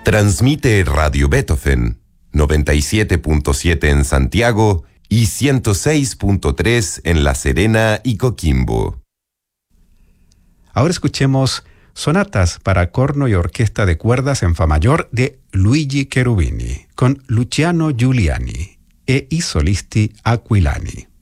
Transmite Radio Beethoven, 97.7 en Santiago y 106.3 en La Serena y Coquimbo. Ahora escuchemos sonatas para corno y orquesta de cuerdas en fa mayor de Luigi Cherubini, con Luciano Giuliani e i solisti aquilani.